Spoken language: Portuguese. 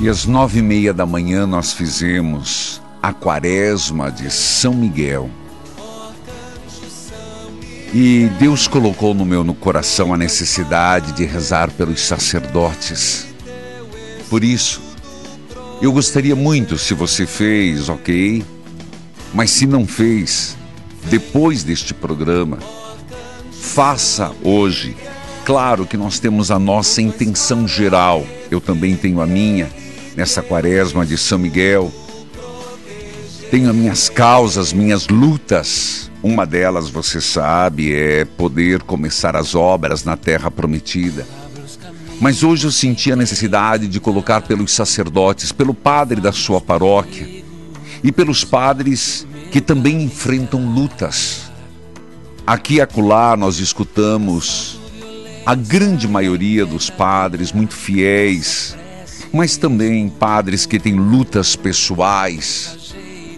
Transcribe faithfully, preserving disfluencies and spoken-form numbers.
E às nove e meia da manhã nós fizemos a Quaresma de São Miguel. E Deus colocou no meu no coração a necessidade de rezar pelos sacerdotes. Por isso, eu gostaria muito, se você fez, ok? Mas se não fez, depois deste programa, faça hoje. Claro que nós temos a nossa intenção geral, eu também tenho a minha, nessa Quaresma de São Miguel. Tenho as minhas causas, minhas lutas. Uma delas, você sabe, é poder começar as obras na Terra Prometida. Mas hoje eu senti a necessidade de colocar pelos sacerdotes, pelo padre da sua paróquia e pelos padres que também enfrentam lutas. Aqui e acolá nós escutamos a grande maioria dos padres muito fiéis, mas também padres que têm lutas pessoais,